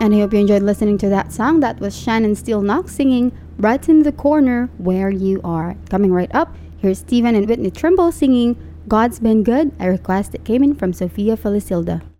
And I hope you enjoyed listening to that song. That was Shannon Steele Knox singing Brighten the Corner Where You Are. Coming right up, here's Stephen and Whitney Trimble singing God's Been Good, a request that came in from Sophia Felicilda.